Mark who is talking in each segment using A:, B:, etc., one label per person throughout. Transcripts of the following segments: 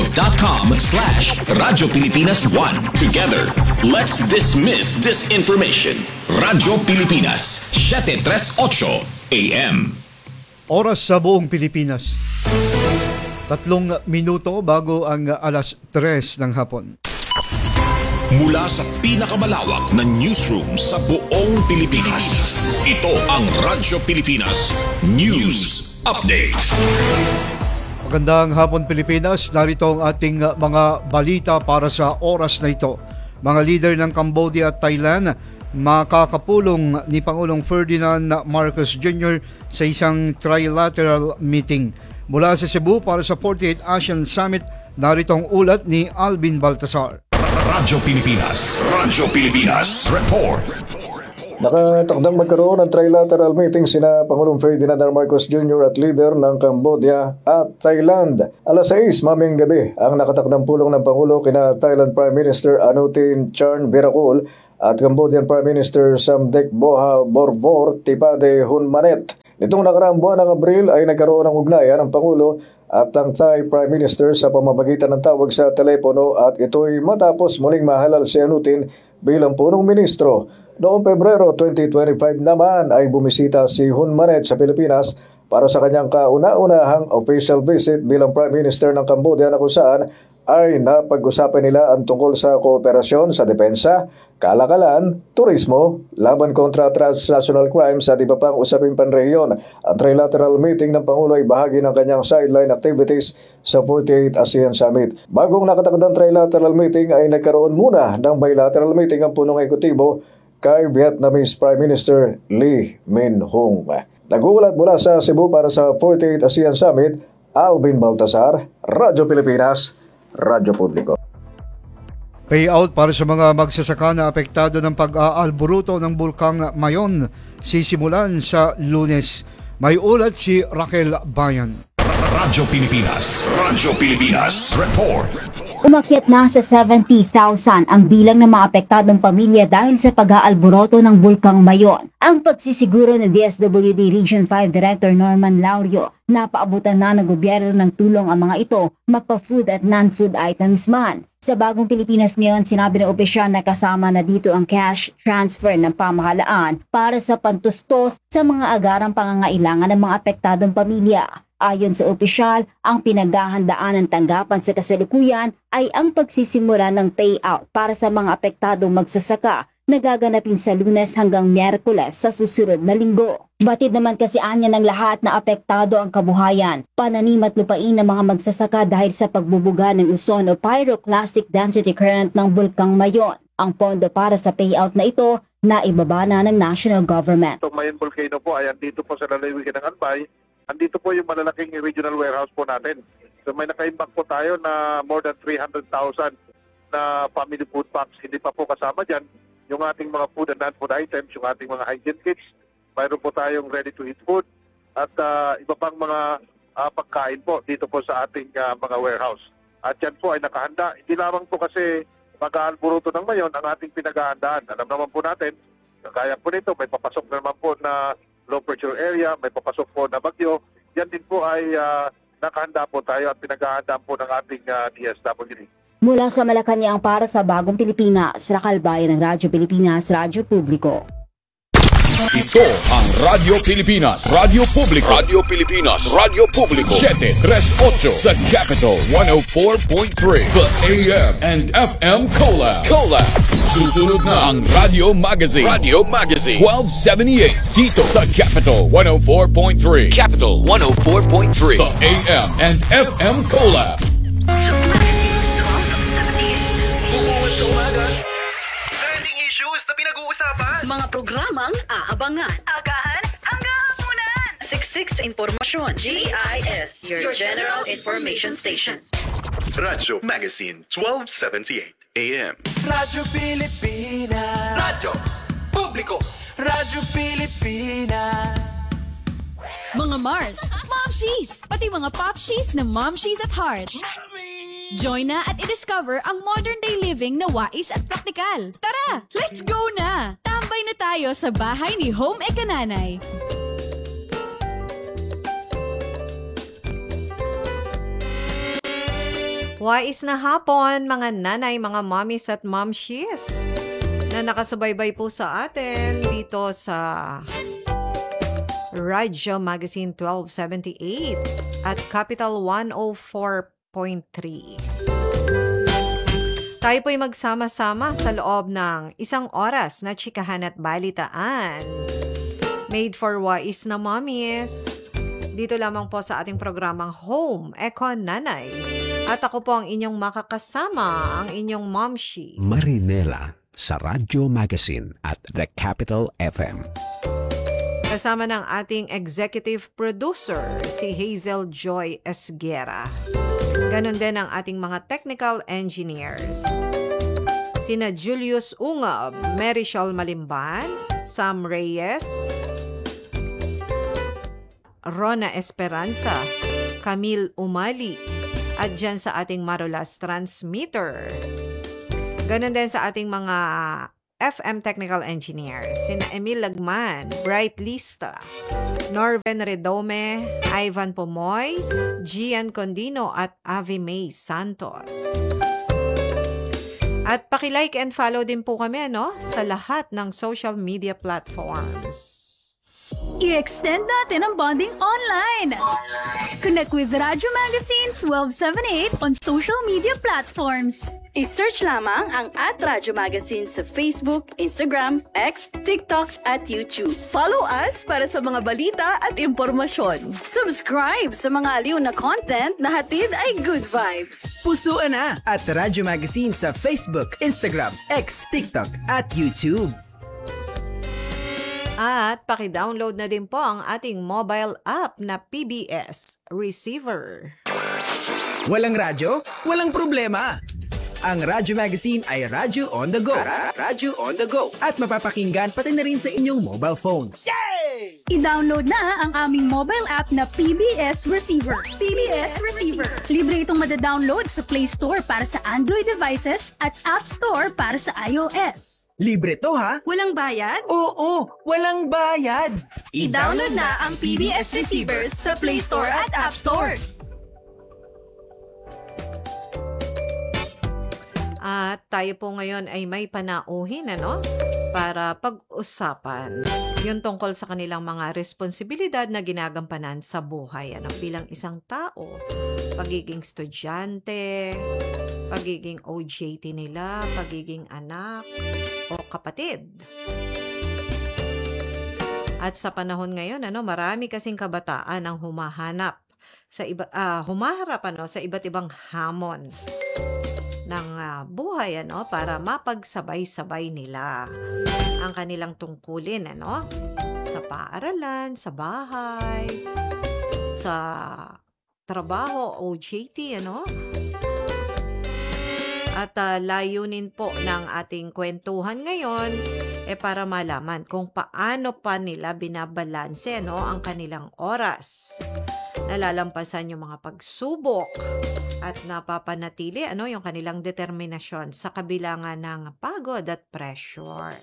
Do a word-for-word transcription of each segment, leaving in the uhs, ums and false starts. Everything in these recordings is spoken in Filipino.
A: facebook.com slash Radyo Pilipinas one. Together, let's dismiss disinformation. Radyo Pilipinas, seven thirty-eight A M.
B: Oras sa buong Pilipinas. Tatlong minuto bago ang alas tres ng hapon.
A: Mula sa pinakamalawak na newsroom sa buong Pilipinas. Ito ang Radyo Pilipinas News Update.
B: Magandang hapon Pilipinas, narito ang ating mga balita para sa oras na ito. Mga leader ng Cambodia at Thailand makakapulong ni Pangulong Ferdinand Marcos Junior sa isang trilateral meeting. Mula sa Cebu para sa forty-eighth ASEAN Summit, narito ang ulat ni Alvin Baltasar.
A: Radyo Pilipinas, Radyo Pilipinas, report.
C: Nakatakdang magkaroon ng trilateral meeting sina Pangulong Ferdinand Marcos Junior at leader ng Cambodia at Thailand. Alas sais maming gabi ang nakatakdang pulong ng Pangulo kina Thailand Prime Minister Anutin Charnvirakul at Cambodian Prime Minister Samdech Boha Borvor Tipade Hunmanet. Nitong nakaraang buwan ng Abril ay nagkaroon ng ugnayan ng Pangulo at ang Thai Prime Minister sa pamamagitan ng tawag sa telepono at ito'y matapos muling mahalal si Anutin bilang punong ministro. Noong Pebrero twenty twenty-five naman ay bumisita si Hunmanet sa Pilipinas para sa kanyang kauna-unahang official visit bilang Prime Minister ng Cambodia na kung saan ay napag-usapan nila ang tungkol sa kooperasyon sa depensa, kalakalan, turismo, laban kontra transnational crimes at iba pang usaping panrehiyon. Ang trilateral meeting ng Pangulo ay bahagi ng kanyang sideline activities sa forty-eighth ASEAN Summit. Bagong nakatakdang trilateral meeting ay nagkaroon muna ng bilateral meeting ang punong ekutibo kay Vietnamese Prime Minister Lee Min-hung. Nagulat mula sa Cebu para sa forty-eighth ASEAN Summit, Alvin Baltasar, Radyo Pilipinas, Radyo Publiko.
B: Payout para sa mga magsasaka na apektado ng pag-aalburuto ng Bulkang Mayon sisimulan sa Lunes. May ulat si Raquel Bayan.
A: Radyo Pilipinas, Radyo Pilipinas, report.
D: Umakyat na sa seventy thousand ang bilang ng mga apektadong pamilya dahil sa pag-aalburoto ng Bulkang Mayon. Ang pagsisiguro ng D S W D Region five Director Norman Laurio na paabutan na ng gobyerno ng tulong ang mga ito, mapa-food at non-food items man. Sa Bagong Pilipinas ngayon, sinabi ng opisyal na kasama na dito ang cash transfer ng pamahalaan para sa pantustos sa mga agarang pangangailangan ng mga apektadong pamilya. Ayon sa opisyal, ang pinaghahandaan ng tanggapan sa kasalukuyan ay ang pagsisimula ng payout para sa mga apektadong magsasaka na gaganapin sa Lunes hanggang Miyerkules sa susunod na linggo. Batid naman kasi anya ng lahat na apektado ang kabuhayan, pananim at lupain ng mga magsasaka dahil sa pagbubuga ng uson o pyroclastic density current ng Bulkang Mayon. Ang pondo para sa payout na ito na ibaba na ng national government.
E: Itong Mayon Volcano po ay andito po sa lalawigan ng Albay. Andito po yung malalaking regional warehouse po natin. So may naka-impact po tayo na more than three hundred thousand na family food packs. Hindi pa po kasama dyan yung ating mga food and non-food items, yung ating mga hygiene kits. Mayroon po tayong ready-to-eat food at uh, iba pang mga uh, pagkain po dito po sa ating uh, mga warehouse. At yan po ay nakahanda. Hindi lamang po kasi mag-aalburuto ng Mayon ang ating pinaghahandaan. Alam naman po natin, kaya po nito, may papasok na naman po na low pressure area, may papasok po na bagyo. Yan din po ay uh, nakahanda po tayo at pinaghahandaan po ng ating uh, D S W D.
D: Mula sa Malacanang para sa Bagong Pilipinas, Raquel Bayan ng Radyo Pilipinas, Radyo Publiko.
A: Ito ang Radyo Pilipinas, Radyo Publiko, Radyo Pilipinas, Radyo Publiko, seven thirty-eight sa Capital one oh four point three, the A M and F M Collab. Collab. Susunod na ang Radio Magazine, Radio Magazine, twelve seventy-eight dito sa Capital one oh four point three, Capital one oh four point three, the A M and F M Collab.
F: Mga programang aabangan. Agahan hanggang hapunan. Siksik Impormasyon. G I S, your General Information Station.
G: Radyo Magazine, twelve seventy-eight A M.
H: Radyo Pilipinas. Radyo Publiko. Radyo Pilipinas.
I: Mga Mars, Momshies, pati mga Popshies na Momshies at Heart. Join na at i-discover ang modern day living na wais at praktikal. Tara, let's go na! Tambay na tayo sa bahay ni Home Ekananay.
J: Wais na hapon, mga nanay, mga mommies at momshies na nakasubaybay po sa atin dito sa Radyo Magazine twelve seventy-eight at Capital one oh four point three. Tayo po'y magsama-sama sa loob ng isang oras na chikahan at balitaan. Made for wais na mommies. Dito lamang po sa ating programang Home Eco Nanay. At ako po ang inyong makakasama, ang inyong momshi.
K: Marinela sa Radyo Magazine at The Capital F M.
J: Kasama ng ating executive producer, si Hazel Joy Esguera. Ganon din ang ating mga technical engineers. Sina Julius Ungab, Marichal Malimban, Sam Reyes, Rona Esperanza, Camille Umali, at dyan sa ating Marolas transmitter. Ganon din sa ating mga F M technical engineers, sina Emil Lagman, Bright Lista, Norven Redome, Ivan Pomoy, Gian Condino at Avi May Santos. At paki-like and follow din po kami ano, sa lahat ng social media platforms.
I: I-extend natin ang bonding online. Connect with Radyo Magazine twelve seventy-eight on social media platforms.
F: I-search lamang ang at Radyo Magazine sa Facebook, Instagram, X, TikTok at YouTube. Follow us para sa mga balita at impormasyon. Subscribe sa mga aliw na content na hatid ay good vibes.
L: Pusuan na at Radyo Magazine sa Facebook, Instagram, X, TikTok at YouTube.
J: At paki-download na din po ang ating mobile app na P B S Receiver.
L: Walang radyo? Walang problema. Ang Radyo Magazine ay radyo on the go. Radyo on the go. At mapapakinggan pati na rin sa inyong mobile phones.
I: Yay! I-download na ang aming mobile app na P B S Receiver. P B S Receiver. Libre itong madadownload sa Play Store para sa Android devices at App Store para sa iOS.
L: Libre to ha?
F: Walang bayad?
L: Oo, walang bayad.
F: I-download na ang P B S Receiver sa Play Store at App Store.
J: At tayo po ngayon ay may panauhin ano, para pag-usapan yung tungkol sa kanilang mga responsibilidad na ginagampanan sa buhay ano, bilang isang tao. Pagiging estudyante, pagiging O J T nila, pagiging anak o kapatid. At sa panahon ngayon, ano, marami kasing kabataan ang humahanap sa iba, uh, humaharap ano, sa iba't ibang hamon ng uh, buhay ano, para mapagsabay-sabay nila ang kanilang tungkulin ano, sa paaralan, sa bahay, sa trabaho, O J T ano. At uh, layunin po ng ating kwentuhan ngayon eh para malaman kung paano pa nila binabalanse no, ang kanilang oras. Nalalampasan yung mga pagsubok at napapanatili ano, yung kanilang determinasyon sa kabila nga ng pagod at pressure.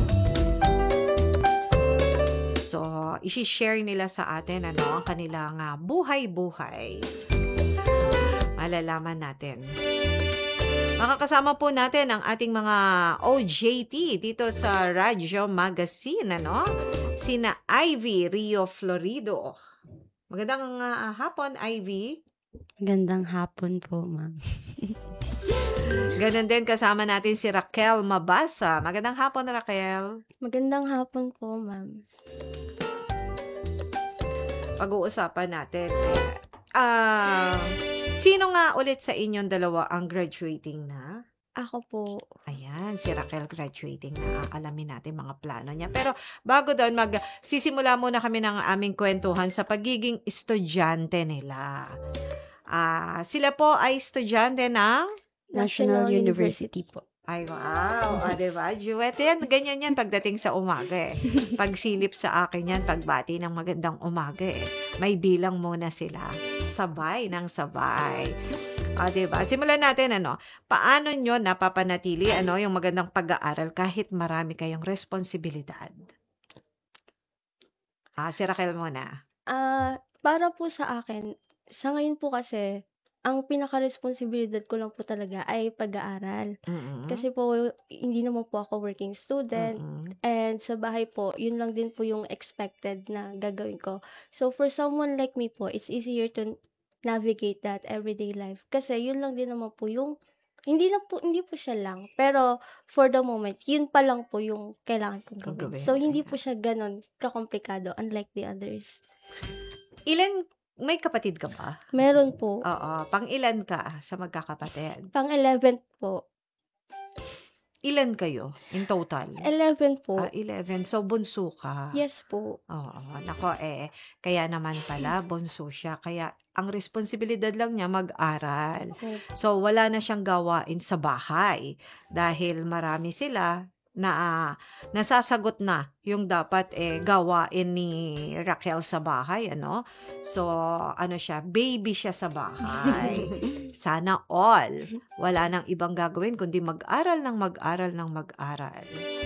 J: So, isi-share nila sa atin ano, ang kanilang uh, buhay-buhay. Malalaman natin. Makakasama po natin ang ating mga O J T dito sa Radyo Magazine, ano? Sina Ivy Rio Florido. Magandang uh, hapon, Ivy.
M: Magandang hapon po, ma'am.
J: Ganon din kasama natin si Raquel Mabasa. Magandang hapon, Raquel.
M: Magandang hapon po, ma'am.
J: Pag-uusapan natin. Ah... Uh, Sino nga ulit sa inyong dalawa ang graduating na?
M: Ako po.
J: Ayan, si Raquel graduating na. Alamin natin mga plano niya. Pero bago doon, magsisimula muna kami ng aming kwentuhan sa pagiging estudyante nila. Ah, sila po ay estudyante ng
M: National University po.
J: Ay, wow. O, diba? Juwet, yan. Ganyan yan pagdating sa umaga eh. Pagsilip sa akin yan, pagbati ng magandang umaga eh. May bilang muna sila. Sabay ng sabay. O, diba? Simulan natin, ano, paano nyo napapanatili, ano, yung magandang pag-aaral kahit marami kayong responsibilidad? Ah, si Raquel muna.
M: Ah, uh, para po sa akin, sa ngayon po kasi, ang pinaka-responsibilidad ko lang po talaga ay pag-aaral.
J: Mm.
M: Kasi po, hindi naman po ako working student.
J: Mm.
M: And sa bahay po, yun lang din po yung expected na gagawin ko. So, for someone like me po, it's easier to navigate that everyday life. Kasi yun lang din naman po yung, hindi na po, hindi po siya lang. Pero, for the moment, yun pa lang po yung kailangan kong gawin.
J: Gawin.
M: So, hindi po siya ganon kakomplikado, unlike the others.
J: Ilan, may kapatid ka ba?
M: Meron po.
J: Oo. Pang ilan ka sa magkakapatid?
M: Pang eleven po.
J: Ilan kayo in total?
M: eleven po.
J: Ah, eleven. So, bunso ka.
M: Yes po.
J: Oo. Nako, eh, kaya naman pala, bunso siya. Kaya, ang responsibilidad lang niya mag-aral.
M: Okay.
J: So, wala na siyang gawain sa bahay. Dahil marami sila na uh, nasasagot na yung dapat eh gawain ni Raquel sa bahay, ano? So, ano siya, baby siya sa bahay. Sana all. Wala nang ibang gagawin kundi mag-aral ng mag-aral ng mag-aral.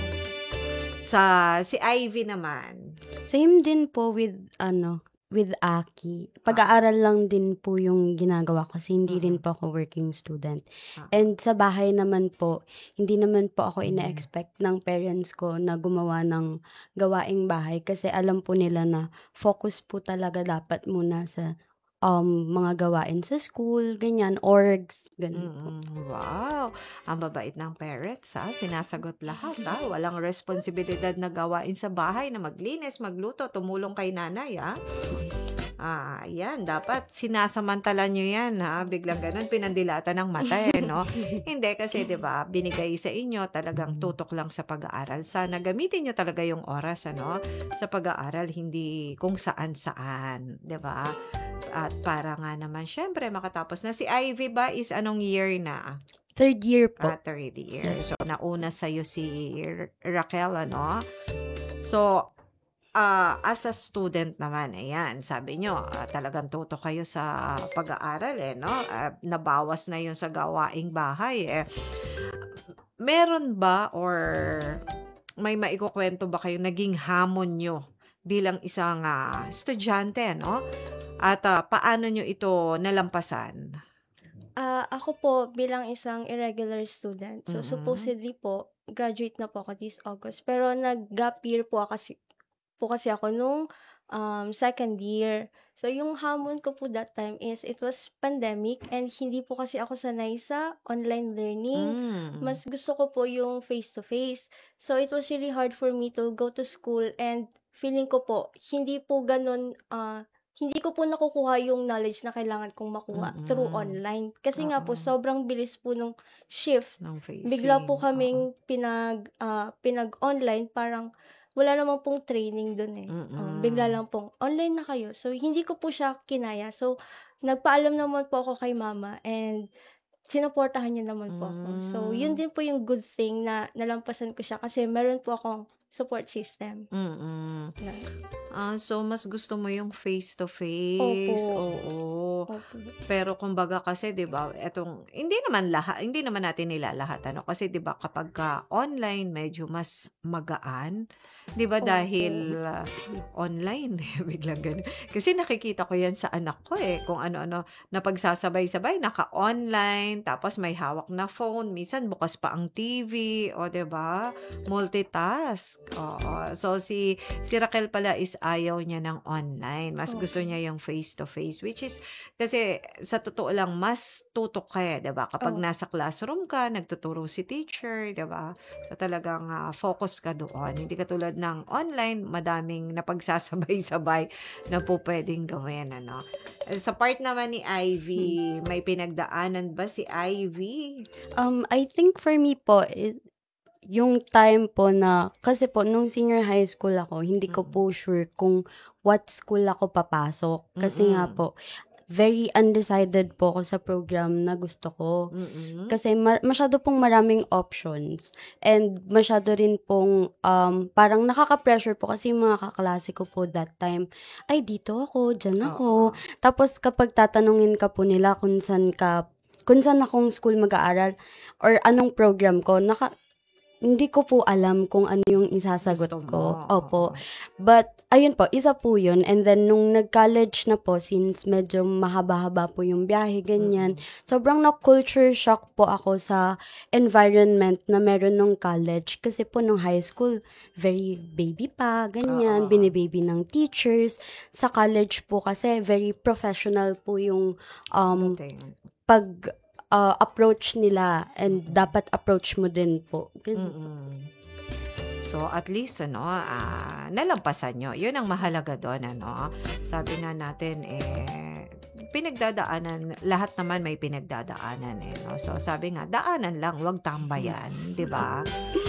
J: Sa si Ivy naman.
M: Same din po with ano, with Aki. Pag-aaral lang din po yung ginagawa ko kasi hindi rin po ako working student. And sa bahay naman po, hindi naman po ako ina-expect ng parents ko na gumawa ng gawaing bahay kasi alam po nila na focus po talaga dapat muna sa um mga gawain sa school, ganyan, orgs, ganun po.
J: Mm, wow! Ang babait ng parents, ha? Sinasagot lahat, ha? Walang responsibilidad na gawain sa bahay na maglinis, magluto, tumulong kay nanay, ha? Ah, yan. Dapat sinasamantala nyo yan, ha? Biglang ganun, pinandilatan ng mata, eh, no? Hindi, kasi, di ba, binigay sa inyo, talagang tutok lang sa pag-aaral. Sana gamitin nyo talaga yung oras, ano? Sa pag-aaral, hindi kung saan-saan, di ba? At para nga naman, syempre, makatapos na. Si Ivy ba is anong year na?
M: Third year po.
J: Ah, third year.
M: Yes.
J: So, nauna sa'yo si R- Raquel, ano? So, uh, as a student naman, ayan, sabi nyo, uh, talagang tuto kayo sa pag-aaral, eh, no? Uh, nabawas na yun sa gawaing bahay, eh. Meron ba or may maikukwento ba kayo naging hamon nyo bilang isang uh, estudyante, no? At uh, paano nyo ito nalampasan?
M: Ah, ako po bilang isang irregular student. So,
J: Mhm.
M: supposedly po, graduate na po ako this August. Pero nag-gap year po kasi, po kasi ako nung um, second year. So, yung hamon ko po that time is it was pandemic and hindi po kasi ako sanay sa online learning.
J: Mm.
M: Mas gusto ko po yung face-to-face. So, it was really hard for me to go to school and feeling ko po, hindi po ganun, ah, hindi ko po nakukuha yung knowledge na kailangan kong makuha
J: Mm-mm.
M: through online. Kasi nga po,
J: Oo.
M: sobrang bilis po nung shift.
J: Ng facing.
M: Bigla po
J: Oo.
M: kaming pinag, ah, pinag-online, parang wala namang pong training dun eh.
J: Mm-mm.
M: Um, bigla lang pong, online na kayo. So, hindi ko po siya kinaya. So, nagpaalam naman po ako kay mama and sinuportahan niya naman po ako. So, yun din po yung good thing na nalampasan ko siya kasi meron po akong support system.
J: Mm-mm.
M: Na,
J: Ah, so, mas gusto mo yung face-to-face.
M: Opo.
J: Oo.
M: opo.
J: Pero kumbaga kasi 'di ba, etong hindi naman lahat, hindi naman natin nilalahat ano kasi 'di ba kapag ka online medyo mas magaan, 'di ba
M: Opo.
J: dahil uh, online biglang ganun. Kasi nakikita ko 'yan sa anak ko eh, kung ano-ano na pagsasabay-sabay naka-online tapos may hawak na phone, minsan bukas pa ang T V, o 'di ba? Multitask. Oo. So si si Raquel pala is ayaw niya ng online. Mas gusto
M: Okay.
J: niya yung face-to-face, which is kasi sa totoo lang, mas tutok ka eh, 'di ba? Kapag
M: Oh.
J: nasa classroom ka, nagtuturo si teacher, 'di ba? So talagang ah, focus ka doon. Hindi katulad ng online, madaming napagsasabay-sabay na po pwedeng gawin, ano? Eh, Sa part naman ni Ivy, may pinagdaanan ba si Ivy?
M: Um, I think for me po, is, yung time po na, kasi po, nung senior high school ako, hindi ko po sure kung what school ako papasok. Kasi nga
J: Mm-mm.
M: po, very undecided po ako sa program na gusto ko.
J: Mm-mm.
M: Kasi ma- masyado pong maraming options. And masyado rin pong, um, parang nakaka-pressure po kasi yung mga kaklase ko po that time, ay dito ako, dyan ako.
J: Oo.
M: Tapos kapag tatanungin ka po nila kung saan ka, kung saan akong school mag-aaral or anong program ko, naka, hindi ko po alam kung ano yung isasagot
J: Gusto
M: ko.
J: mo,
M: Opo. But, ayun po, isa po yun. And then, nung nag-college na po, since medyo mahaba-haba po yung biyahe, ganyan, sobrang na-culture shock po ako sa environment na meron nung college. Kasi po, nung high school, very baby pa, ganyan,
J: Oo.
M: binibaby ng teachers. Sa college po kasi, very professional po yung um, pag uh, approach nila and dapat approach mo din po. Ganun.
J: Mm-mm. So, at least, ano, ah, nalampasan nyo. Yun ang mahalaga doon, ano. Sabi nga natin, eh, pinagdadaanan, lahat naman may pinagdadaanan, eh, no? So, sabi nga, daanan lang, wag tambayan, di ba?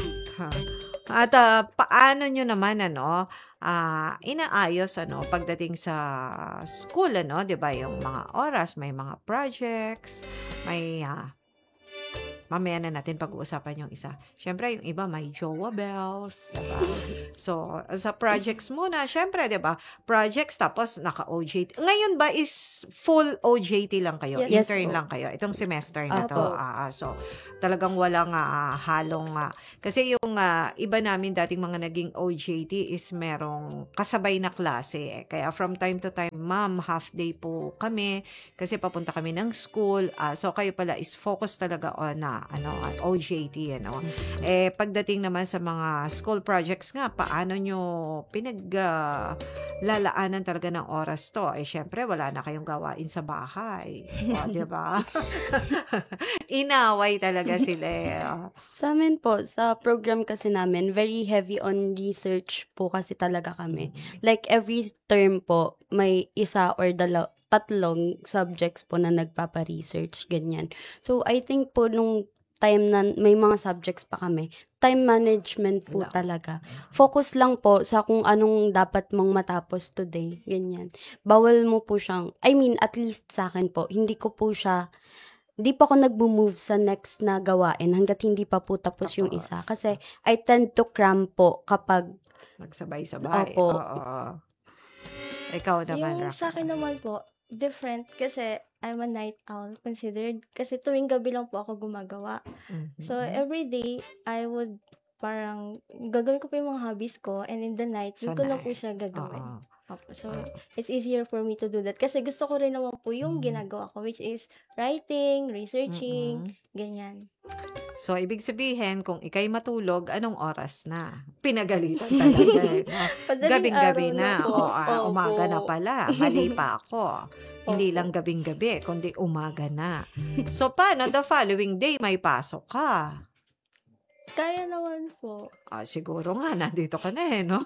J: At ah, paano nyo naman, ano, ah, inaayos, ano, pagdating sa school, ano, di ba, yung mga oras, may mga projects, may, ah, mamaya na natin pag-uusapan yung isa. Siyempre, yung iba may jowa bells, diba? So, sa projects muna, siyempre, diba? Projects, tapos naka-O J T. Ngayon ba is full O J T lang kayo?
M: Yes,
J: Intern
M: po.
J: lang kayo? Itong semester na to.
M: Opo.
J: Ah, ah, so, talagang walang ah, halong... ah, kasi yung ah, iba namin dating mga naging O J T is merong kasabay na klase. Eh. Kaya from time to time, ma'am, half day po kami kasi papunta kami ng school. Ah, so, kayo pala is focus talaga on na ano, O J T, ano. Eh, pagdating naman sa mga school projects nga, paano nyo pinaglalaanan talaga ng oras to? Eh, syempre, wala na kayong gawain sa bahay. O, di ba? Inaway talaga sila. eh. O.
M: Sa amin po, sa program kasi namin, very heavy on research po kasi talaga kami. Like every term po, may isa or dalaw tatlong subjects po na nagpapa-research, ganyan. So, I think po nung time na may mga subjects pa kami, time management po talaga. Focus lang po sa kung anong dapat mong matapos today, ganyan. Bawal mo po siyang, I mean, at least sa akin po, hindi ko po siya, hindi pa ako nag-move sa next na gawain hanggat hindi pa po tapos yung isa. Kasi I tend to cram po kapag
J: Nagsabay-sabay.
M: Opo.
J: Oo. Ikaw naman,
N: Yung sa akin naman po, different kasi I'm a night owl considered. Kasi tuwing gabi lang po ako gumagawa.
J: Mhm.
N: So, every day, I would parang gagawin ko po yung mga hobbies ko and in the night,
J: Sa
N: doon ko na
J: night.
N: po siya gagawin.
J: Oo.
N: Opo. So, it's easier for me to do that. Kasi gusto ko rin naman po yung ginagawa ko, which is writing, researching, ganyan.
J: So, ibig sabihin, kung ikay matulog, anong oras na? Pinagalitan talaga. eh, no?
N: Madaling
J: Gabing-gabi
N: araw
J: na.
N: na po.
J: O, ah, umaga na
N: Opo.
J: pala. Mali pa ako. Hindi lang gabing-gabi, kundi umaga na. So, paano the following day may pasok ka?
N: Kaya naman po.
J: Ah, siguro nga, nandito ka na eh, no?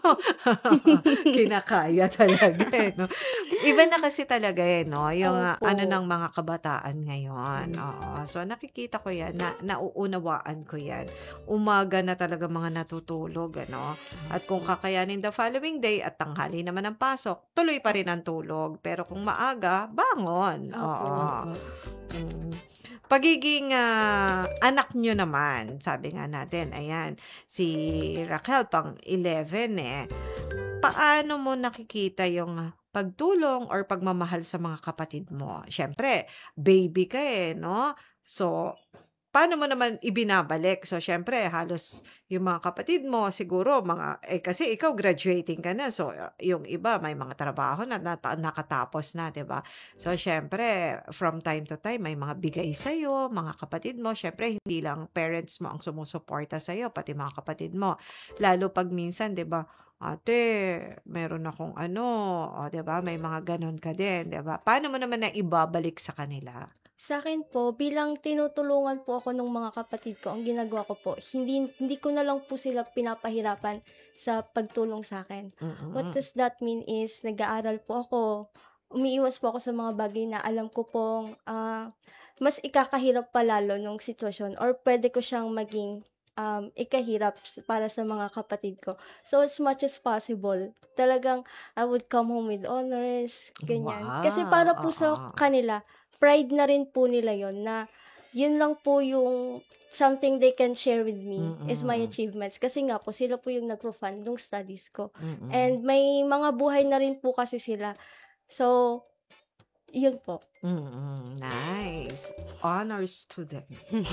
J: Kinakaya talaga eh, no? Iba na kasi talaga eh, no? Yung ah,
N: Opo.
J: ano ng mga kabataan ngayon. Oo. So, nakikita ko yan, na, nauunawaan ko yan. Umaga na talaga mga natutulog, ano? At kung kakayanin the following day at tanghali naman ang pasok, tuloy pa rin ang tulog. Pero kung maaga, bangon. Oo. Mm. Pagiging ah, anak nyo naman, sabi nga natin, ayan, si Raquel pang eleven eh. Paano mo nakikita yung ah, pagtulong or pagmamahal sa mga kapatid mo? Siyempre, baby ka eh, no? So, paano mo naman ibinabalik? So, syempre, halos yung mga kapatid mo, siguro, mga, eh, kasi ikaw graduating ka na. So, uh, yung iba, may mga trabaho na, nata- nakatapos na, diba? So, syempre, from time to time, may mga bigay sa'yo, mga kapatid mo. Syempre, hindi lang parents mo ang sumusuporta sa'yo, pati mga kapatid mo. Lalo pag minsan, diba, ate, meron akong ano, o, diba, may mga ganon ka din, diba? Paano mo naman na ibabalik sa kanila?
N: Sa akin po, bilang tinutulungan po ako ng mga kapatid ko, ang ginagawa ko po, hindi hindi ko na lang po sila pinapahirapan sa pagtulong sa akin.
J: Mm-mm.
N: What does that mean is, nag-aaral po ako, umiiwas po ako sa mga bagay na alam ko pong ah, mas ikakahirap pa lalo nung sitwasyon or pwede ko siyang maging um, ikahirap s- para sa mga kapatid ko. So, as much as possible, talagang I would come home with honors, ganyan. Kasi para po
J: Wow,
N: sa
J: oo.
N: kanila, pride na rin po nila yon na yun lang po yung something they can share with me is my
J: Mm-mm.
N: achievements. Kasi nga po, sila po yung nagpo-fund ng studies ko.
J: Mm-mm.
N: And may mga buhay na rin po kasi sila. So, Yun po.
J: Mm, nice. Honor student.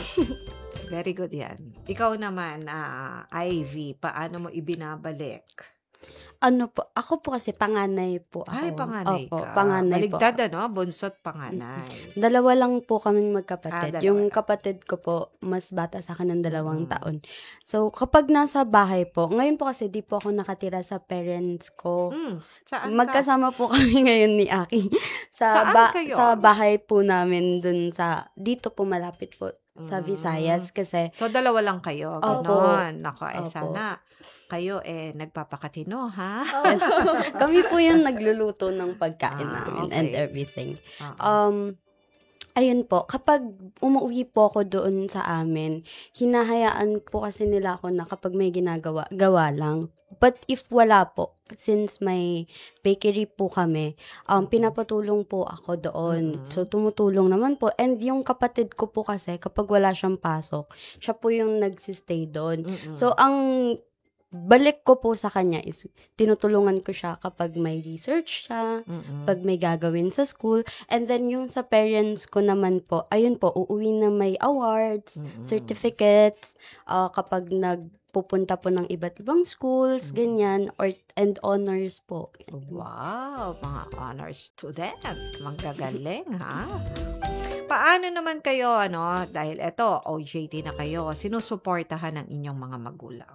J: Very good yan. Ikaw naman, ah, Ivy, paano mo ibinabalik?
M: Ano po, ako po kasi panganay po ako.
J: Ay, panganay
M: Opo,
J: ka.
M: panganay po
J: Baligtad,
M: ako.
J: ano? Bunso't panganay.
M: Dalawa lang po kaming
J: Ah,
M: magkapatid.
J: dalawa
M: Yung
J: lang.
M: kapatid ko po, mas bata sa akin ng dalawang
J: Mm.
M: taon. So, kapag nasa bahay po, ngayon po kasi di po ako nakatira sa parents ko.
J: Mm, saan ka?
M: Magkasama po kami ngayon ni Aki. Sa
J: Saan
M: ba-
J: kayo?
M: sa bahay po namin dun sa, dito po malapit po sa
J: Mm.
M: Visayas kasi,
J: So, dalawa lang kayo.
M: Opo.
J: Ganon. Nako, eh,
M: Opo.
J: sana kayo eh nagpapakatino, ha?
M: Yes. Kami po yung nagluluto ng pagkain
J: Ah,
M: namin and
J: okay.
M: everything.
J: Oo.
M: Um, ayun po, kapag umuwi po ako doon sa amin, hinahayaan po kasi nila ako na kapag may ginagawa, gawa lang. But if wala po, since may bakery po kami, um, pinapatulong po ako doon.
J: Mm-mm.
M: So, tumutulong naman po. And yung kapatid ko po kasi, kapag wala siyang pasok, siya po yung nagsistay doon.
J: Mm-mm.
M: So, ang balik ko po sa kanya is tinutulungan ko siya kapag may research siya,
J: Mm-mm.
M: pag may gagawin sa school. And then yung sa parents ko naman po, ayun po, uuwi na may awards,
J: Mm-mm.
M: certificates, ah, kapag nagpupunta po ng iba't ibang schools, ganyan, or and honors po.
J: Wow, mga honor student. Magagaling, ha? Paano naman kayo, ano, dahil eto, O J T na kayo, sinusuportahan ng inyong mga magulang?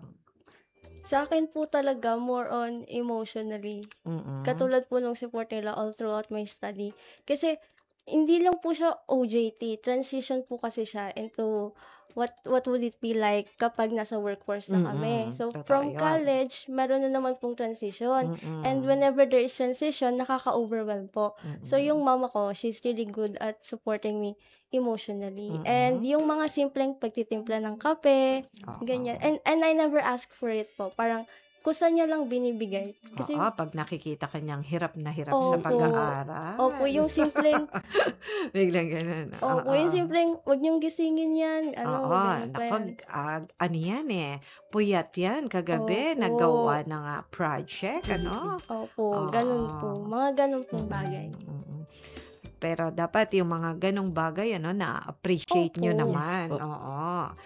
N: Sa akin po talaga, more on emotionally.
J: Mm-mm.
N: Katulad po nung support nila all throughout my study. Kasi, hindi lang po siya O J T. Transition po kasi siya into what what would it be like kapag nasa workforce na kami.
J: Mm-mm.
N: So,
J: Totoo
N: from
J: yun.
N: college, meron na naman pong transition.
J: Mm-mm.
N: And whenever there is transition, nakaka-overwhelm po.
J: Mm-mm.
N: So, yung mama ko, she's really good at supporting me emotionally.
J: Mm-mm.
N: And yung mga simpleng pagtitimpla ng kape,
J: Oo.
N: ganyan. And and I never ask for it po. Parang, kusa niya lang binibigay. Kasi,
J: Oo, pag nakikita kanyang hirap na hirap sa
N: Opo.
J: pag-aaral.
N: Opo, yung simpleng,
J: Biglang ganun.
N: opo, yung simpleng, wag niyong gisingin yan. Ano,
J: Oo,
N: ganun pa
J: nako,
N: yan.
J: ah, ano yan eh, puyat yan, kagabi,
N: Opo.
J: nagawa ng ah, project, ano?
N: Opo, ganun po. Mga ganun pong bagay.
J: Mm-mm. Pero dapat yung mga ganong bagay, ano, na-appreciate nyo
N: Opo.
J: naman.
M: Yes po.
J: Oo.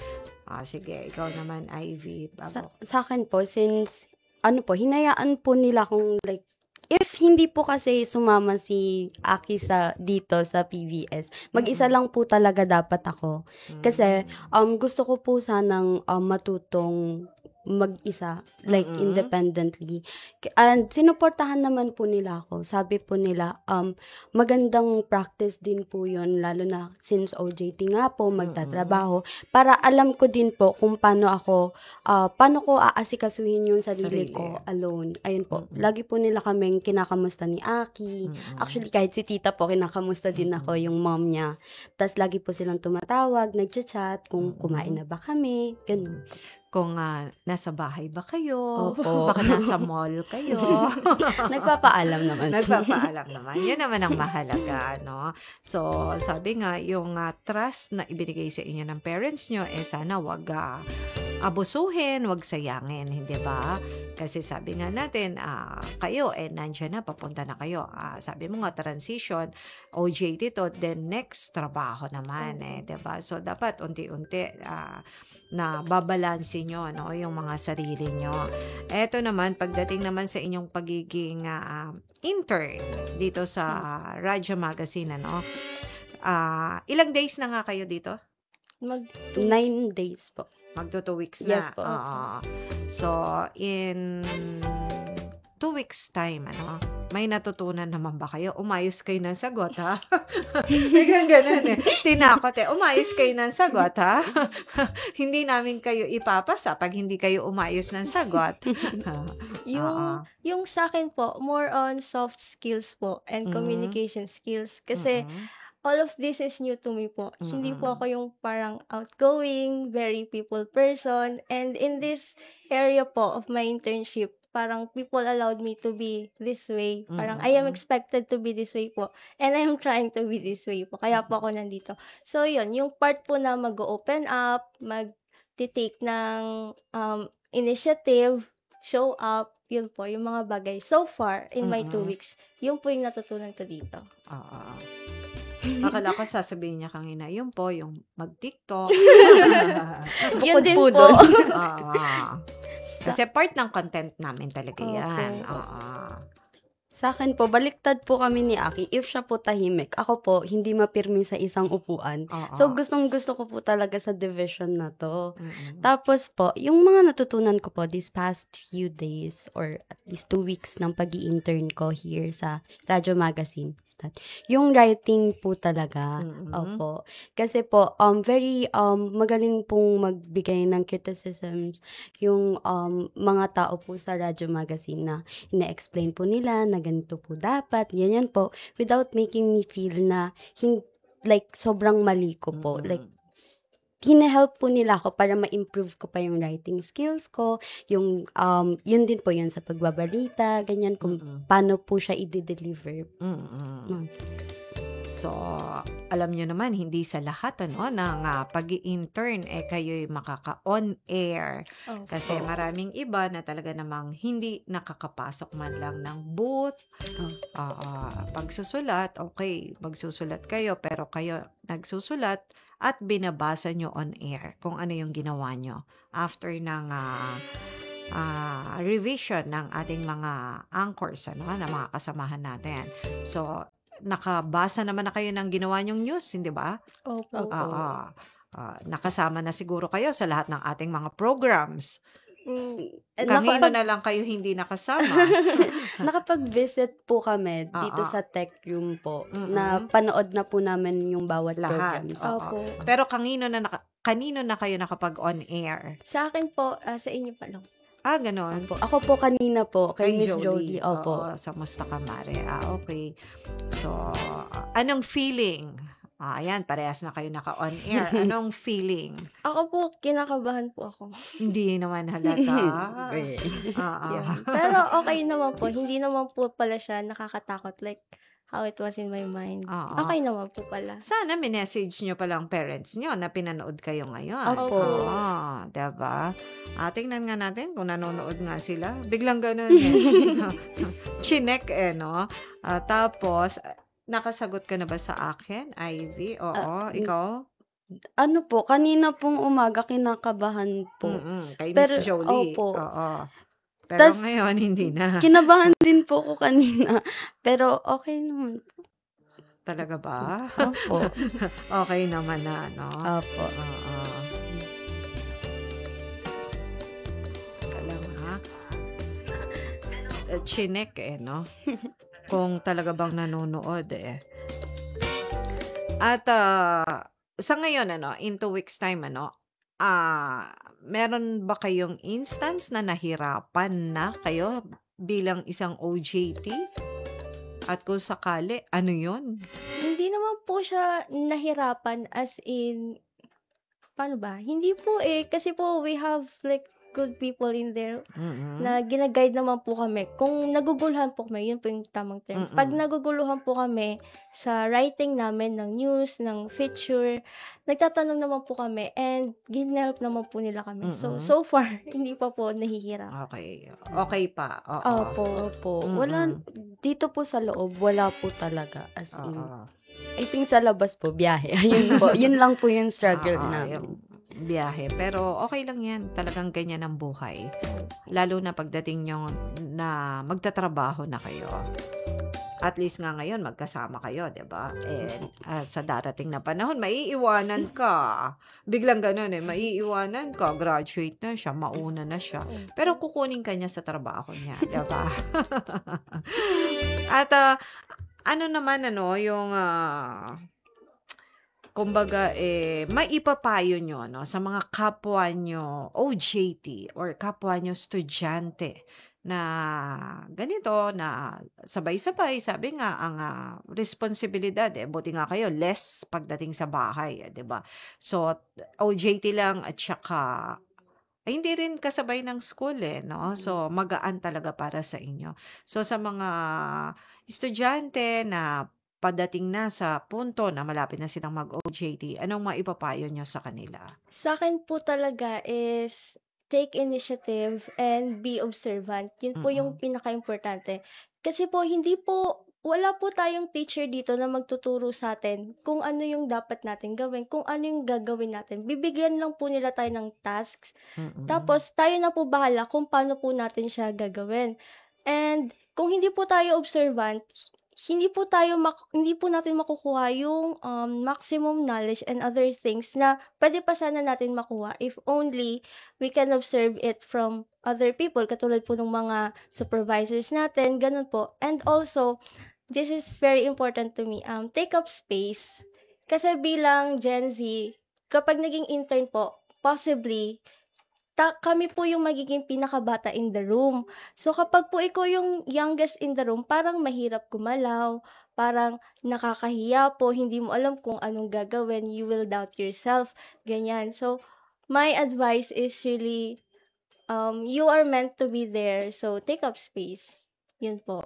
J: Ah, sige, ikaw naman, Ivy.
M: Sa,
J: Bago.
M: sa akin po, since, ano po, hinayaan po nila kung like, if hindi po kasi sumama si Aki sa dito sa P V S, mag-isa lang po talaga dapat ako. Kasi um gusto ko po sanang um, matutong mag-isa, like
J: Mm-mm.
M: independently. And sinuportahan naman po nila ako. Sabi po nila, um magandang practice din po yun, lalo na since O J T nga po, magtatrabaho, para alam ko din po kung paano ako, ah, paano ko aasikasuhin yung sarili,
J: Sarili.
M: ko alone. Ayun po, lagi po nila kaming kinakamusta ni Aki. Actually, kahit si tita po, kinakamusta din ako, yung mom niya. Tapos lagi po silang tumatawag, nagchat-chat, kung kumain na ba kami, ganun.
J: Kung ah, nasa bahay ba kayo?
M: Opo.
J: Baka nasa mall kayo?
M: Nagpapaalam naman.
J: Nagpapaalam naman. Yun naman ang mahalaga, no? So, sabi nga, yung ah, trust na ibinigay sa inyo ng parents nyo, eh sana wag ah, abusuhin, wag sayangin, hindi ba? Kasi sabi nga natin, ah, kayo, eh, nandiyan na, papunta na kayo. Ah, sabi mo nga, transition, O J T to, then next, trabaho naman, eh, di ba? So, dapat unti-unti, ah, na babalansin nyo, no, yung mga sarili nyo. Eto naman, pagdating naman sa inyong pagiging ah, intern dito sa Radyo Magazine, ano, ah, ilang days na nga kayo dito?
N: Mag
M: Nine days po.
J: Magto two weeks na.
M: Yes po.
J: Oo. So, in two weeks time, ano, may natutunan naman ba kayo? Umayos kayo ng sagot, ha? Biglang ganun eh. Tinakot eh. Umayos kayo ng sagot, ha? Hindi namin kayo ipapasa pag hindi kayo umayos ng sagot.
N: Yung,
J: Oo.
N: yung sa akin po, more on soft skills po and
J: Mhm.
N: communication skills. Kasi,
J: Mm-mm.
N: all of this is new to me po. Hindi po
J: Mm-mm.
N: ako yung parang outgoing, very people person. And in this area po of my internship, parang people allowed me to be this way. Parang I am
J: Mm-mm.
N: expected to be this way po. And I am trying to be this way po. Kaya po ako nandito. So, yun. Yung part po na mag-open up, mag-take ng um, initiative, show up, yun po, yung mga bagay. So far, in my two
J: Mm-mm.
N: weeks, yun po yung natutunan ko dito.
J: Oo. Akala ko sasabihin niya kanina, yun po, yung mag-TikTok.
N: Yun
J: Bukod
N: din
J: po
N: po.
J: dun. Oo. Kasi part ng content namin talaga
N: Opo.
J: yan. Oo.
M: Sa akin po, baliktad po kami ni Aki. If siya po tahimik, ako po, hindi mapirmi sa isang upuan.
J: Oo.
M: So, gustong gusto ko po talaga sa division na to.
J: Mm-mm.
M: Tapos po, yung mga natutunan ko po this past few days or at least two weeks ng pag intern ko here sa Radyo Magazine. is that Yung writing po talaga.
J: Mm-mm.
M: Opo. Kasi po, um, very um, magaling pong magbigay ng criticisms yung um, mga tao po sa Radyo Magazine na ina-explain po nila na ganito po dapat, ganyan po, without making me feel na hin- like sobrang mali ko po.
J: Mm-mm.
M: Like, hina-help po nila ako para ma-improve ko pa yung writing skills ko, yung, um, yun din po yun sa pagbabalita, ganyan, kung
J: Mm-mm.
M: paano po siya i-deliver.
J: Mm-mm.
M: Mm.
J: So, alam nyo naman, hindi sa lahat ano, ng uh, pag-i-intern, eh kayo'y makaka-on-air.
N: Oh,
J: Kasi
M: Oo.
J: maraming iba na talaga namang hindi nakakapasok man lang ng booth.
M: Oh.
J: Uh, pagsusulat, okay, magsusulat kayo, pero kayo nagsusulat at binabasa nyo on-air kung ano yung ginawa nyo after ng uh, uh, revision ng ating mga anchors, ano, ng mga kasamahan natin. So, nakabasa naman na kayo ng ginawa nyong news, hindi ba?
N: Opo.
J: Oo. Ah, nakasama na siguro kayo sa lahat ng ating mga programs.
N: Mm,
J: Kanino
N: nakapag-
J: na lang kayo hindi nakasama?
M: Nakapag-visit po kami dito
J: Oo.
M: sa tech room po,
J: Mm-mm.
M: na panood na po namin yung bawat
J: Lahat.
M: programs.
J: Oo.
N: Opo.
J: Pero kanino na naka- kanino na kayo nakapag-on-air?
N: Sa akin po, ah, sa inyo pa lang.
J: Ah, ganon.
M: Opo. Ako po kanina po, kay Miss Jolie. Opo.
J: Oo, sa Musta ka, Mare. Ah, okay. So, ah, anong feeling? Ah, ayan, parehas na kayo naka-on-air. Anong feeling?
N: Ako po, kinakabahan po ako.
J: Hindi naman halata.
M: Eh.
J: Ah, ah.
N: Yun. Pero okay naman po. Hindi naman po pala siya nakakatakot like how it was in my mind.
J: Oo.
N: Okay naman po pala.
J: Sana minessage nyo palang parents nyo na pinanood kayo ngayon.
N: Opo.
J: Oo, diba? Ah, tingnan nga natin kung nanonood nga sila. Biglang ganun eh. Chinek eh, no? Ah, tapos, nakasagot ka na ba sa akin, Ivy? Oo,
M: Ah,
J: ikaw?
M: Ano po, kanina pong umaga kinakabahan po.
J: Mm-mm, kay
M: Pero,
J: Miss Jolie.
M: opo.
J: Oo. Pero
M: Tas,
J: ngayon, hindi na.
M: Kinabahan din po ko kanina. Pero okay naman po.
J: Talaga ba?
M: Opo.
J: Okay naman na, no?
M: Opo.
J: Oo. Teka lang, ha? Eh, Chinek eh, no? Kung talaga bang nanonood eh. At ah, sa ngayon, ano, in two weeks time, ano, ah, meron ba kayong instance na nahirapan na kayo bilang isang O J T? At kung sakali, ano yun?
N: Hindi naman po siya nahirapan as in, paano ba? Hindi po eh. Kasi po, we have like good people in there
J: Mm-mm.
N: na ginaguide naman po kami. Kung naguguluhan po kami, yun po yung tamang term.
J: Mm-mm.
N: Pag naguguluhan po kami sa writing namin ng news, ng feature, nagtatanong naman po kami and ginelp naman po nila kami. So,
J: Mm-mm.
N: so far, hindi pa po nahihirap.
J: Okay. Okay pa. Oo.
N: Opo.
M: Opo.
J: Mm-mm.
M: Wala, dito po sa loob, wala po talaga. As in,
J: Oo.
M: I think sa labas po, biyahe. Ayun po. Yun lang po yung struggle
J: Oo,
M: namin.
J: yung biyahe. Pero okay lang yan. Talagang ganyan ang buhay. Lalo na pagdating nyo na magtatrabaho na kayo. At least nga ngayon, magkasama kayo, di ba? And ah, sa darating na panahon, maiiwanan ka. Biglang ganun eh, maiiwanan ka. Graduate na siya, mauna na siya. Pero kukunin ka niya sa trabaho niya, di ba? At ah, ano naman, ano, yung... ah, kumbaga, eh, maipapayo nyo, no, sa mga kapwa nyo O J T or kapwa nyo estudyante na ganito, na sabay-sabay, sabi nga, ang ah, responsibilidad, eh, buti nga kayo, less pagdating sa bahay, eh, di ba? So, O J T lang at saka, ay, hindi rin kasabay ng school, eh, no? So, magaan talaga para sa inyo. So, sa mga estudyante na padating na sa punto na malapit na silang mag-O J T, anong maipapayo nyo sa kanila?
N: Sa akin po talaga is take initiative and be observant. Yun po yung pinaka-importante. Kasi po, hindi po, wala po tayong teacher dito na magtuturo sa atin kung ano yung dapat natin gawin, kung ano yung gagawin natin. Bibigyan lang po nila tayo ng tasks.
J: Mm-mm.
N: Tapos, tayo na po bahala kung paano po natin siya gagawin. And, kung hindi po tayo observant, hindi po tayo mak- hindi po natin makukuha yung um, maximum knowledge and other things na pwede pa sana natin makuha if only we can observe it from other people, katulad po ng mga supervisors natin, ganun po. And also, this is very important to me, um, take up space. Kasi bilang Gen Z, kapag naging intern po, possibly, ta- kami po yung magiging pinakabata in the room. So, kapag po ikaw yung youngest in the room, parang mahirap gumalaw, parang nakakahiya po, hindi mo alam kung anong gagawin, you will doubt yourself, ganyan. So, my advice is really, um, you are meant to be there, so take up space. Yun po.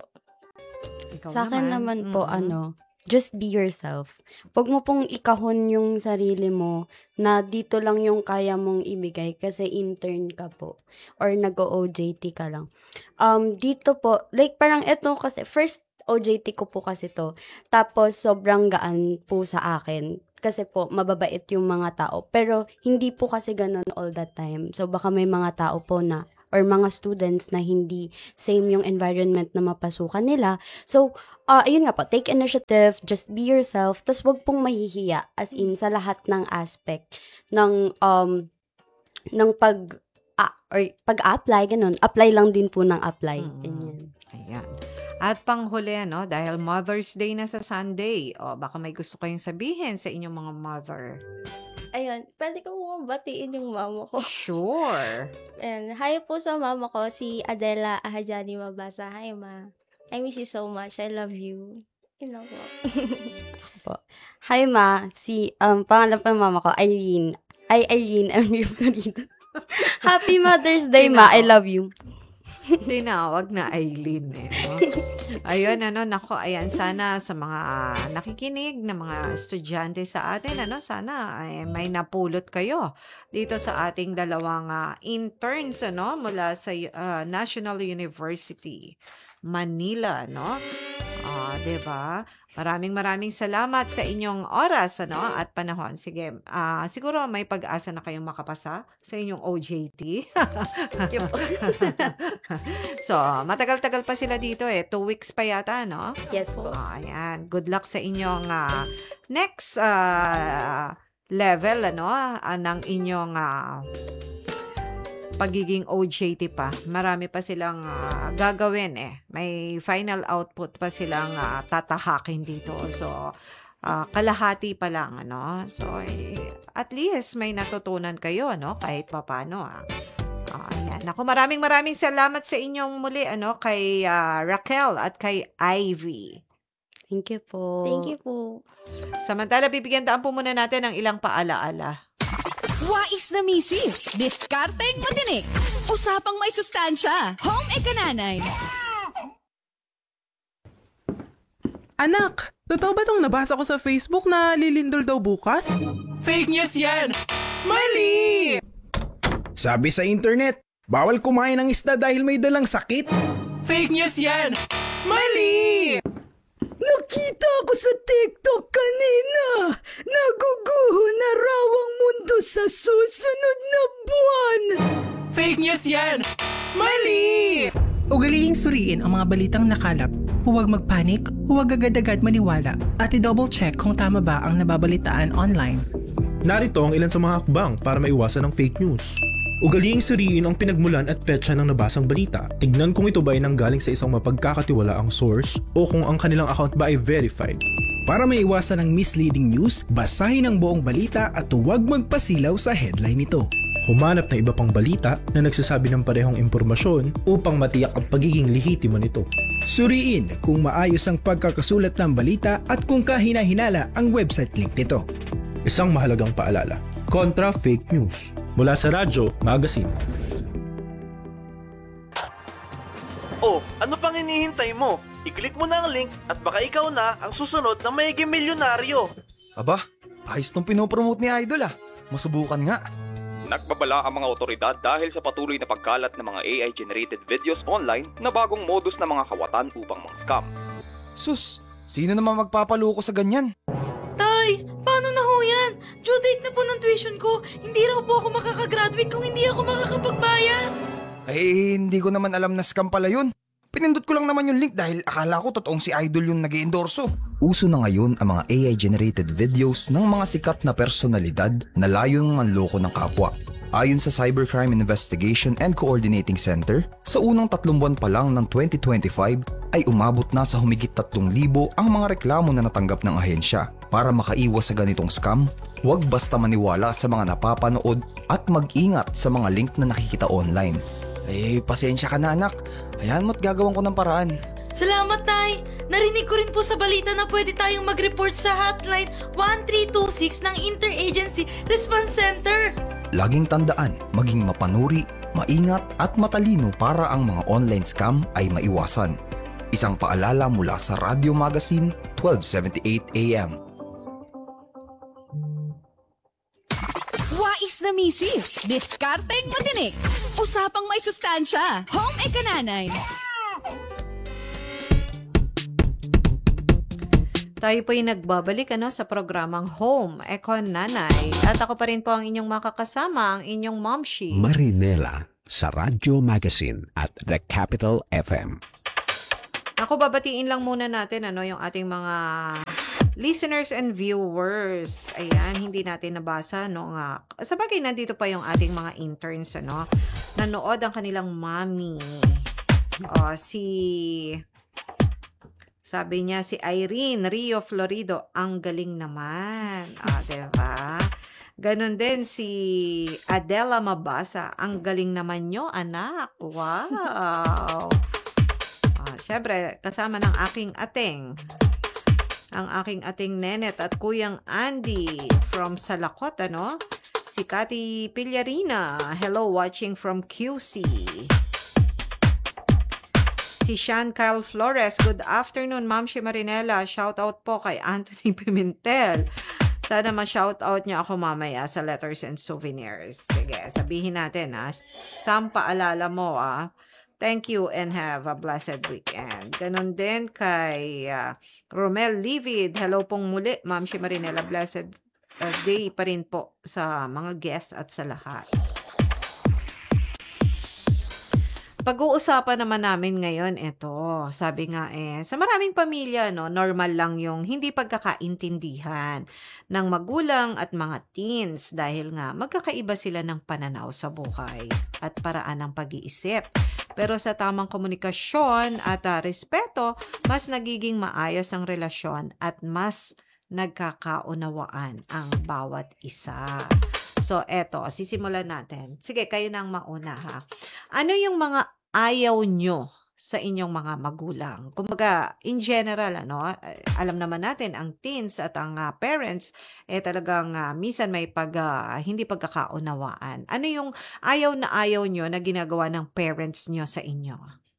M: Sa akin naman po, ano, just be yourself. Huwag mo pong ikahon yung sarili mo na dito lang yung kaya mong ibigay kasi intern ka po or nag-O J T ka lang. Um, dito po, like parang eto kasi, first O J T ko po kasi to. Tapos sobrang gaan po sa akin. Kasi po, mababait yung mga tao. Pero hindi po kasi ganun all the time. So baka may mga tao po na or mga students na hindi same yung environment na mapasukan nila. So, uh, ayun nga po, take initiative, just be yourself, tas wag pong mahihiya as in sa lahat ng aspect ng um ng pag ah, or pag-apply, ganun. Apply lang din po ng apply. Ganyan.
J: Ayan. At panghuli, no, dahil Mother's Day na sa Sunday, o baka may gusto kayong sabihin sa inyong mga mother.
N: Ayun, pwede ko po batiin yung mama ko.
J: Sure.
N: And hi po sa mama ko, si Adela Ahajani Mabasa. Hi, ma. I miss you so much. I love you. You know po.
M: po. Hi, ma. Si, um, pangalan pa ng mama ko, Irene. Ay, Irene, I'm rip ko dito. Happy Mother's Day, ma. I love you.
J: Tinawag na Aileen eh. No? Ayun, ano, nako, ayan, sana sa mga nakikinig na mga estudyante sa atin, ano, sana ay may napulot kayo dito sa ating dalawang uh, interns, ano, mula sa uh, National University, Manila, no? Ah, uh, 'di ba? Maraming maraming salamat sa inyong oras, ano, at panahon. Sige, uh, siguro may pag-asa na kayong makapasa sa inyong O J T. So, matagal-tagal pa sila dito eh. Two weeks pa yata, no?
M: Yes po.
J: Uh, ayan. Good luck sa inyong uh, next uh, level, ano, uh, ng inyong uh, pagiging O J T pa. Marami pa silang uh, gagawin eh. May final output pa silang uh, tatahakin dito. So, uh, kalahati pa lang, ano. So, eh, at least may natutunan kayo, ano, kahit papano, ah. Uh, ayan. Ako, maraming maraming salamat sa inyong muli, ano, kay uh, Raquel at kay Ivy.
M: Thank you po.
N: Thank you po.
J: Samantala, bibigyan daan po muna natin ng ilang paalaala.
I: Wais na misis, diskarteng matinik, usapang may sustansya, home ekananay.
O: Anak, totoo ba tong nabasa ko sa Facebook na lilindol daw bukas?
H: Fake news yan! Mali!
L: Sabi sa internet, bawal kumain ng isda dahil may dalang sakit.
H: Fake news yan! Mali!
P: Nakita ko sa TikTok kanina. Naguguho na raw ang mundo sa susunod na buwan.
H: Fake news yan! Mali!
O: Ugalihing suriin ang mga balitang nakalap. Huwag magpanik, huwag agad-agad maniwala, at i-double check kung tama ba ang nababalitaan online.
Q: Narito ang ilan sa mga hakbang para maiwasan ang fake news. Ugalihing suriin ang pinagmulan at petsa ng nabasang balita. Tignan kung ito ba ay nanggaling sa isang mapagkakatiwalaang source o kung ang kanilang account ba ay verified.
L: Para maiwasan ang misleading news, basahin ang buong balita at huwag magpasilaw sa headline nito.
Q: Humanap ng iba pang balita na nagsasabi ng parehong impormasyon upang matiyak ang pagiging lehitimo nito.
L: Suriin kung maayos ang pagkakasulat ng balita at kung kahina-hinala ang website link nito.
Q: Isang mahalagang paalala, kontra fake news. Mula sa Radyo Magazine.
R: Oh, ano pang hinihintay mo? I-click mo na ang link at baka ikaw na ang susunod na mayiging milyonaryo.
S: Aba, ayos tong pinopromote ni Idol ah. Masubukan nga. Nagbabala ang mga otoridad dahil sa patuloy na pagkalat ng mga A I-generated videos online na bagong modus ng mga kawatan upang mang-scam.
T: Sus, sino naman magpapaloko sa ganyan?
U: Tay, paano na ho yan? Due date na po ng tuition ko. Hindi raw po ako makakagraduate kung hindi ako makakapagbayad.
T: Eh, hindi ko naman alam na scam pala yun. Pinindot ko lang naman yung link dahil akala ko totoong si Idol yung nag-iendorso.
V: Uso na ngayon ang mga A I-generated videos ng mga sikat na personalidad na layong manloko ng kapwa. Ayon sa Cybercrime Investigation and Coordinating Center, sa unang tatlong buwan pa lang ng twenty twenty-five ay umabot na sa humigit tatlong libo ang mga reklamo na natanggap ng ahensya. Para makaiwas sa ganitong scam, huwag basta maniwala sa mga napapanood at mag-ingat sa mga link na nakikita online.
T: Eh, pasensya ka na anak. Hayaan mo't gagawin ko ng paraan.
U: Salamat, Tay. Narinig ko rin po sa balita na pwede tayong mag-report sa hotline one three two six ng Interagency Response Center.
V: Laging tandaan, maging mapanuri, maingat at matalino para ang mga online scam ay maiwasan. Isang paalala mula sa Radio Magazine, twelve seventy-eight A M.
I: Wais na misis, diskarteng matinik, usapang may sustansya, home ekananay.
J: Tayo po yung nagbabalik ano, sa programang Home Econ Nanay. At ako pa rin po ang inyong makakasama, ang inyong momshi.
K: Marinela sa Radyo Magazine at The Capital F M.
J: Ako babatiin lang muna natin ano, yung ating mga listeners and viewers. Ayan, hindi natin nabasa no nga. Sa bagay, nandito pa yung ating mga interns ano. Nanood ang kanilang mami. O, si sabi niya si Irene Rio Florido, ang galing naman. Ah, diba? Ganon din si Adela Mabasa, ang galing naman nyo, anak. Wow. Ah, syempre, kasama ng aking ating. Ang aking ating nenet at kuyang Andy from Salakot, ano? Si Cathy Pillarina, hello, watching from Q C. Si Sean Kyle Flores, good afternoon, Ma'am Shi Marinela. Shout out po kay Anthony Pimentel. Sana ma-shout out niya ako mamaya sa letters and souvenirs. Sige, sabihin natin ha. Sam, paalala mo ah. Thank you and have a blessed weekend. Ganon din kay uh, Romel Livid. Hello pong muli, Ma'am Shi Marinela. Blessed uh, day pa rin po sa mga guests at sa lahat. Pag-uusapan naman namin ngayon, ito, sabi nga eh, sa maraming pamilya, no, normal lang yung hindi pagkakaintindihan ng magulang at mga teens dahil nga magkakaiba sila ng pananaw sa buhay at paraan ng pag-iisip. Pero sa tamang komunikasyon at uh, respeto, mas nagiging maayos ang relasyon at mas nagkakaunawaan ang bawat isa. So, eto, sisimulan natin. Sige, kayo nang mauna ha. Ano yung mga ayaw nyo sa inyong mga magulang? Kumbaga, in general, ano, alam naman natin, ang teens at ang uh, parents, eh talagang uh, minsan may pag, uh, hindi pagkakaunawaan. Ano yung ayaw na ayaw nyo na ginagawa ng parents nyo sa inyo?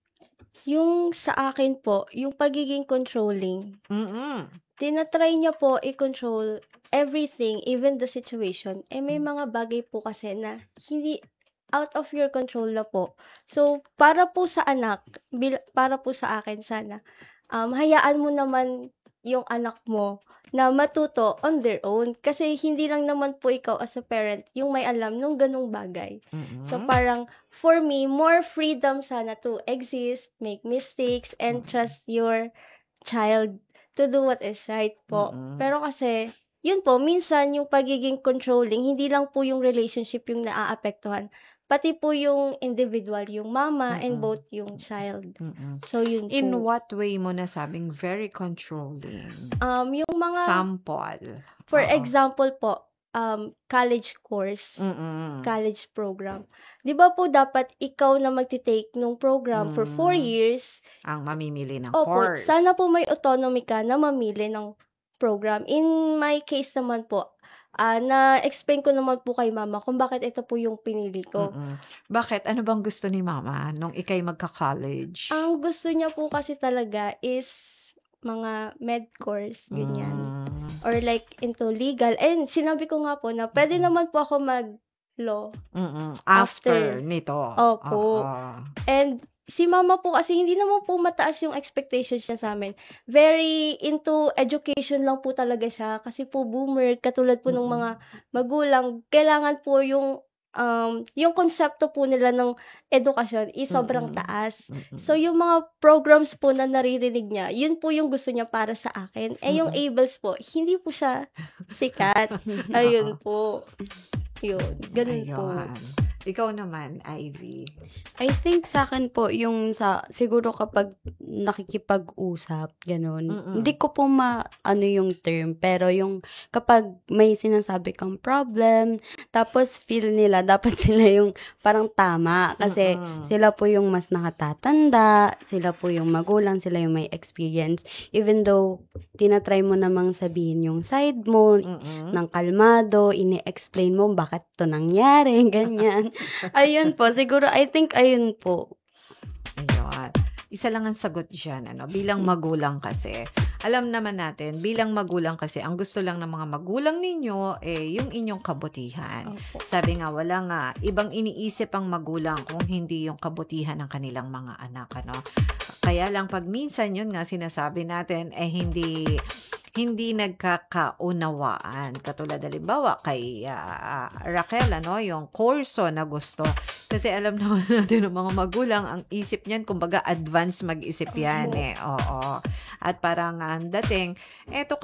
N: Yung sa akin po, yung pagiging controlling.
J: Mm-mm.
N: Tinatry niya po i-control everything, even the situation. Eh may mga bagay po kasi na hindi out of your control na po. So, para po sa anak, bil- para po sa akin sana, um, hayaan mo naman yung anak mo na matuto on their own. Kasi hindi lang naman po ikaw as a parent yung may alam nung ganung bagay.
J: Mm-hmm.
N: So, parang for me, more freedom sana to exist, make mistakes, and mm-hmm. trust your child to do what is right po. Mm-hmm. Pero kasi, yun po, minsan yung pagiging controlling, hindi lang po yung relationship yung naaapektuhan. Pati po yung individual, yung mama, mm-hmm. and both yung child.
J: Mm-hmm.
N: So, yun po.
J: In what way mo nasabing very controlling?
N: Um, yung mga...
J: Sample.
N: For
J: Uh-oh.
N: example po, um, college course,
J: Mm-mm.
N: college program. Di ba po dapat ikaw na magti-take nung program mm. for four years?
J: Ang mamimili ng
N: Opo,
J: course.
N: sana po may autonomy ka na mamili ng program. In my case naman po, uh, na-explain ko naman po kay mama kung bakit ito po yung pinili ko.
J: Mm-mm. Bakit? Ano bang gusto ni mama nung ikay magka-college?
N: Ang gusto niya po kasi talaga is mga med course, ganyan.
J: Mm.
N: Or like into legal. And sinabi ko nga po na pwede naman po ako mag law.
J: Mm-mm. After, nito.
N: Opo.
J: Oo.
N: And si mama po kasi hindi naman po mataas yung expectations niya sa amin. Very into education lang po talaga siya. Kasi po boomer, katulad po ng mga magulang, kailangan po yung um, yung konsepto po nila ng edukasyon is sobrang taas. So yung mga programs po na naririnig niya, yun po yung gusto niya para sa akin. Eh yung Abels po, hindi po siya sikat. Ayun po. Yun, ganun po.
J: Ayun. Ikaw naman, Ivy.
M: I think sa akin po, yung sa, siguro kapag nakikipag-usap, ganun.
J: Mm-mm.
M: Hindi ko po ma, ano yung term, pero yung kapag may sinasabi kang problem, tapos feel nila, dapat sila yung parang tama. Kasi
J: Mm-mm.
M: sila po yung mas nakatatanda, sila po yung magulang, sila yung may experience. Even though, tinatry mo namang sabihin yung side mo,
J: Mm-mm.
M: ng kalmado, ini-explain mo bakit to nangyari, ganyan. Ayun po, siguro, I think, ayun po.
J: Ayun. Isa lang ang sagot dyan, ano, bilang magulang kasi. Alam naman natin, bilang magulang kasi, ang gusto lang ng mga magulang ninyo, eh, yung inyong kabutihan. Sabi nga, wala nga, ibang iniisip ang magulang kung hindi yung kabutihan ng kanilang mga anak, ano. Kaya lang, pag minsan yun nga, sinasabi natin, eh, hindi... hindi nagkakaunawaan. Katulad halimbawa kay uh, Raquel, ano, yung kurso na gusto. Kasi alam naman natin ng mga magulang, ang isip niyan, kumbaga advance mag-isip yan eh. Oo. At parang ang dating, eto